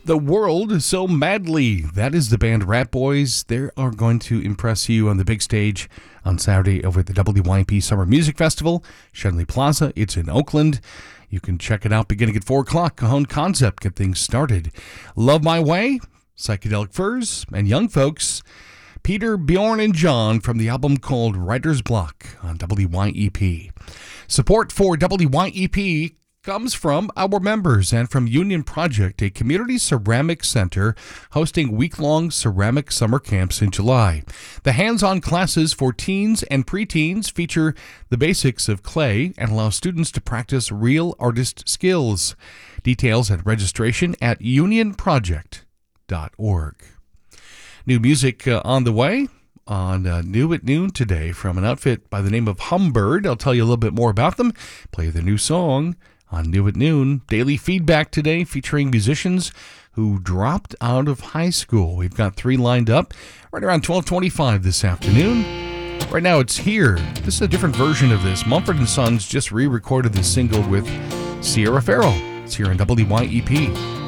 The World So Madly. That is the band Rat Boys. They are going to impress you on the big stage on Saturday over at the WYP Summer Music Festival, Shenley Plaza. It's in Oakland. You can check it out beginning at 4 o'clock. Cajon Concept, get things started. Love My Way, Psychedelic Furs, and Young Folks, Peter, Bjorn, and John from the album called Writer's Block on WYEP. Support for WYEP comes from our members and from Union Project, a community ceramic center hosting week-long ceramic summer camps in July. The hands-on classes for teens and preteens feature the basics of clay and allow students to practice real artist skills. Details and registration at unionproject.org. New music on the way on New at Noon today from an outfit by the name of Humbird. I'll tell you a little bit more about them. Play the new song on New at Noon. Daily feedback today featuring musicians who dropped out of high school. We've got 3 lined up right around 12:25 this afternoon. Right now it's Here. This is a different version of this. Mumford & Sons just re-recorded this single with Sierra Farrell. It's here on WYEP.